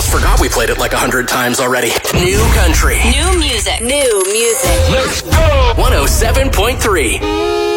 almost forgot we played it like 100 times already. New country. New music. New music. Let's go! 107.3.